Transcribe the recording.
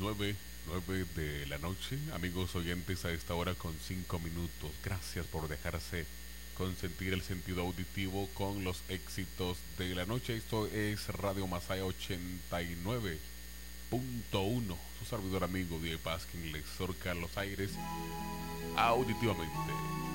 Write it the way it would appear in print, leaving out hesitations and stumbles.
9 de la noche. Amigos oyentes, a esta hora con 5 minutos. Gracias por dejarse consentir el sentido auditivo con los éxitos de la noche. Esto es Radio Masaya 89.1. Su servidor amigo Diego Paz, quien le exhorca los aires auditivamente.